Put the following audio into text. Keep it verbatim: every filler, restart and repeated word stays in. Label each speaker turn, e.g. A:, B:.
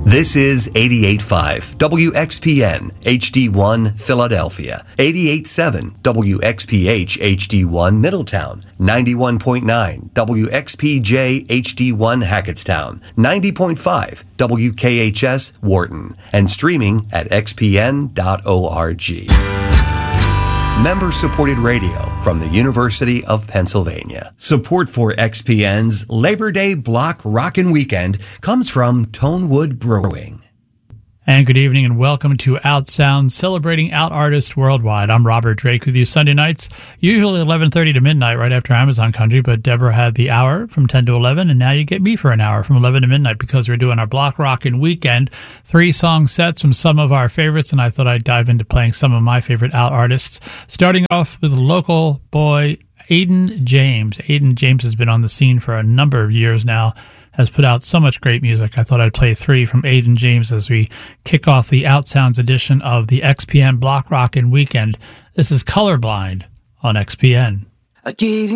A: This is eighty-eight point five W X P N H D one Philadelphia, eighty-eight point seven W X P H H D one Middletown, ninety-one point nine W X P J H D one Hackettstown, ninety point five W K H S Wharton, and streaming at x p n dot org. Member-supported radio from the University of Pennsylvania. Support for X P N's Labor Day Block Rockin' Weekend comes from Tonewood Brewing.
B: And good evening and welcome to Out Sound, celebrating out artists worldwide. I'm Robert Drake with you Sunday nights, usually eleven thirty to midnight right after Amazon Country, but Deborah had the hour from ten to eleven, and now you get me for an hour from eleven to midnight because we're doing our Block Rockin' Weekend, three song sets from some of our favorites, and I thought I'd dive into playing some of my favorite out artists, starting off with local boy Aiden James. Aiden James has been on the scene for a number of years now, has put out so much great music. I thought I'd play three from Aiden James as we kick off the Out Sounds edition of the X P N Block Rockin' Weekend. This is Colorblind on X P N.
C: I gave you